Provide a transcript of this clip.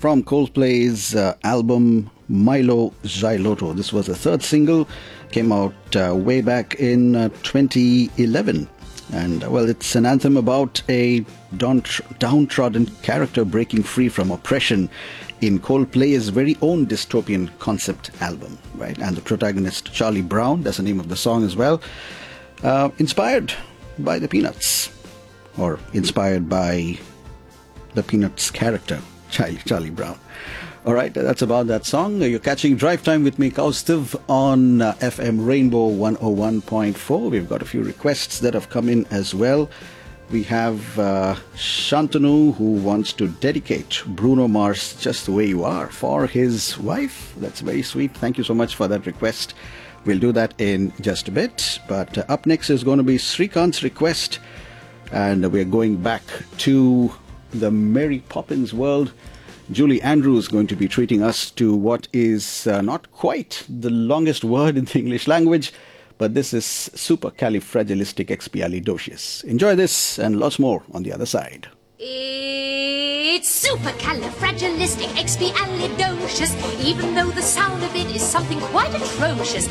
from Coldplay's album Milo Xyloto. This was the third single, came out way back in 2011. And, well, it's an anthem about a downtrodden character breaking free from oppression in Coldplay's very own dystopian concept album, right? And the protagonist, Charlie Brown, that's the name of the song as well, inspired by the Peanuts, or inspired by the Peanuts character, Charlie Brown. All right, that's about that song. You're catching Drive Time with me, Kaustav, on FM Rainbow 101.4. We've got a few requests that have come in as well. We have Shantanu, who wants to dedicate Bruno Mars, Just the Way You Are, for his wife. That's very sweet. Thank you so much for that request. We'll do that in just a bit. But up next is going to be Srikant's request. And we're going back to the Mary Poppins world. Julie Andrews is going to be treating us to what is not quite the longest word in the English language, but this is supercalifragilisticexpialidocious. Enjoy this and lots more on the other side. It's supercalifragilisticexpialidocious, even though the sound of it is something quite atrocious.